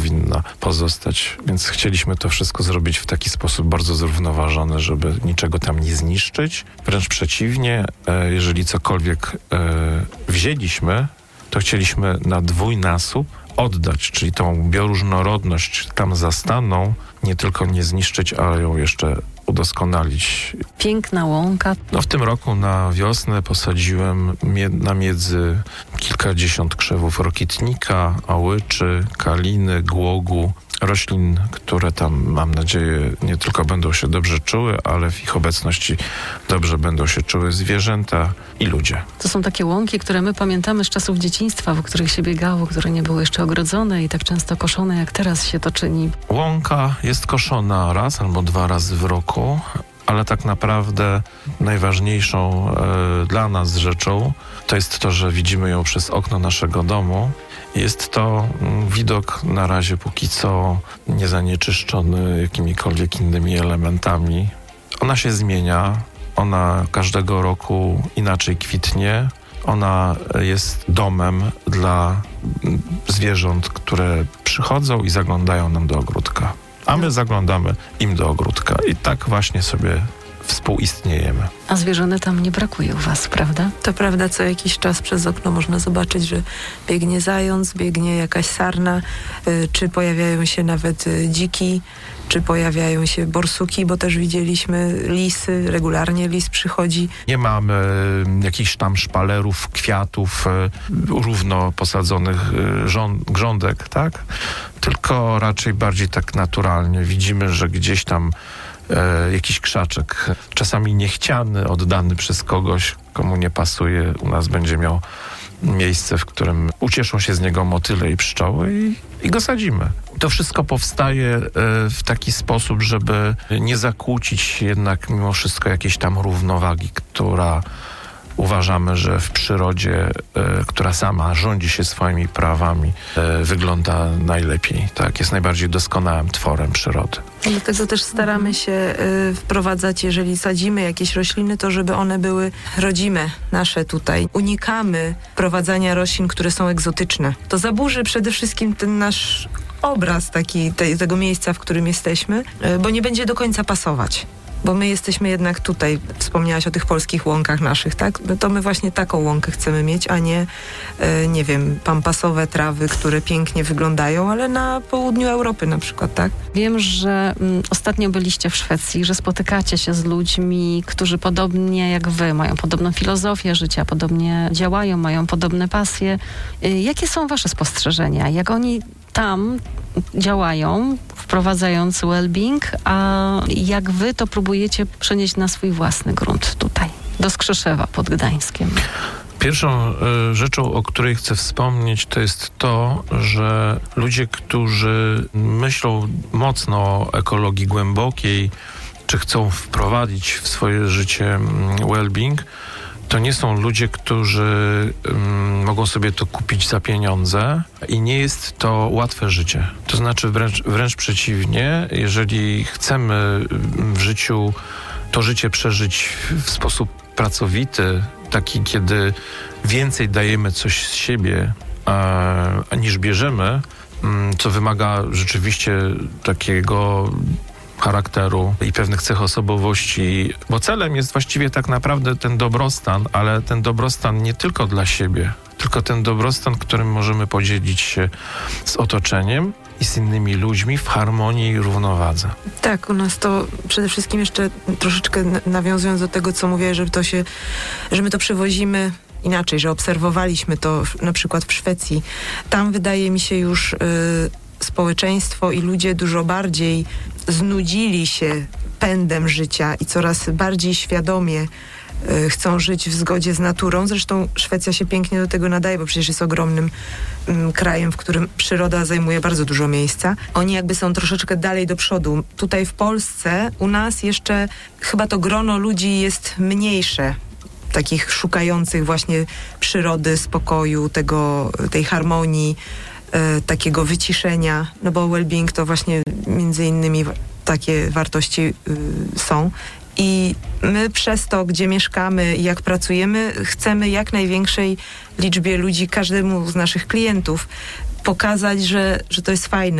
powinna pozostać. Więc chcieliśmy to wszystko zrobić w taki sposób bardzo zrównoważony, żeby niczego tam nie zniszczyć. Wręcz przeciwnie, jeżeli cokolwiek wzięliśmy, to chcieliśmy na dwójnasób oddać, czyli tą bioróżnorodność tam zastaną, nie tylko nie zniszczyć, ale ją jeszcze udoskonalić. Piękna łąka. W tym roku na wiosnę posadziłem na miedzy kilkadziesiąt krzewów rokitnika, ałyczy, kaliny, głogu, roślin, które tam, mam nadzieję, nie tylko będą się dobrze czuły, ale w ich obecności dobrze będą się czuły zwierzęta i ludzie. To są takie łąki, które my pamiętamy z czasów dzieciństwa, w których się biegało, które nie były jeszcze ogrodzone i tak często koszone, jak teraz się to czyni. Łąka jest koszona raz albo 2 razy w roku, ale tak naprawdę najważniejszą dla nas rzeczą to jest to, że widzimy ją przez okno naszego domu. Jest to widok na razie póki co niezanieczyszczony jakimikolwiek innymi elementami. Ona się zmienia, ona każdego roku inaczej kwitnie. Ona jest domem dla zwierząt, które przychodzą i zaglądają nam do ogródka. A my zaglądamy im do ogródka i tak właśnie sobie współistniejemy. A zwierząt tam nie brakuje u was, prawda? To prawda, co jakiś czas przez okno można zobaczyć, że biegnie zając, biegnie jakaś sarna, czy pojawiają się nawet dziki, czy pojawiają się borsuki, bo też widzieliśmy lisy, regularnie lis przychodzi. Nie mamy jakichś tam szpalerów, kwiatów, równo posadzonych grządek, tak? Tylko raczej bardziej tak naturalnie. Widzimy, że gdzieś tam jakiś krzaczek, czasami niechciany, oddany przez kogoś, komu nie pasuje, u nas będzie miał miejsce, w którym ucieszą się z niego motyle i pszczoły i go sadzimy. To wszystko powstaje w taki sposób, żeby nie zakłócić jednak mimo wszystko jakiejś tam równowagi, która uważamy, że w przyrodzie, która sama rządzi się swoimi prawami, wygląda najlepiej. Tak, jest najbardziej doskonałym tworem przyrody. Dlatego też staramy się wprowadzać, jeżeli sadzimy jakieś rośliny, to żeby one były rodzime, nasze tutaj. Unikamy wprowadzania roślin, które są egzotyczne. To zaburzy przede wszystkim ten nasz obraz tego miejsca, w którym jesteśmy, bo nie będzie do końca pasować. Bo my jesteśmy jednak tutaj, wspomniałaś o tych polskich łąkach naszych, tak? No to my właśnie taką łąkę chcemy mieć, a nie, nie wiem, pampasowe trawy, które pięknie wyglądają, ale na południu Europy na przykład, tak? Wiem, że ostatnio byliście w Szwecji, że spotykacie się z ludźmi, którzy podobnie jak wy mają podobną filozofię życia, podobnie działają, mają podobne pasje. Jakie są wasze spostrzeżenia? Jak oni tam działają, wprowadzając well-being, a jak wy to próbujecie przenieść na swój własny grunt tutaj, do Skrzeszewa pod Gdańskiem? Pierwszą rzeczą, o której chcę wspomnieć, to jest to, że ludzie, którzy myślą mocno o ekologii głębokiej, czy chcą wprowadzić w swoje życie well-being, to nie są ludzie, którzy mogą sobie to kupić za pieniądze i nie jest to łatwe życie. To znaczy wręcz przeciwnie, jeżeli chcemy w życiu to życie przeżyć w sposób pracowity, taki, kiedy więcej dajemy coś z siebie, niż bierzemy, co wymaga rzeczywiście takiego charakteru i pewnych cech osobowości, bo celem jest właściwie tak naprawdę ten dobrostan, ale ten dobrostan nie tylko dla siebie, tylko ten dobrostan, którym możemy podzielić się z otoczeniem i z innymi ludźmi w harmonii i równowadze. Tak, u nas to przede wszystkim jeszcze troszeczkę nawiązując do tego, co mówię, że my to przywozimy inaczej, że obserwowaliśmy to na przykład w Szwecji. Tam wydaje mi się już społeczeństwo i ludzie dużo bardziej znudzili się pędem życia i coraz bardziej świadomie chcą żyć w zgodzie z naturą. Zresztą Szwecja się pięknie do tego nadaje, bo przecież jest ogromnym krajem, w którym przyroda zajmuje bardzo dużo miejsca. Oni jakby są troszeczkę dalej do przodu. Tutaj w Polsce, u nas jeszcze chyba to grono ludzi jest mniejsze, takich szukających właśnie przyrody, spokoju, tej harmonii, takiego wyciszenia, no bo well-being to właśnie między innymi takie wartości są. I my przez to, gdzie mieszkamy i jak pracujemy, chcemy jak największej liczbie ludzi, każdemu z naszych klientów pokazać, że to jest fajne,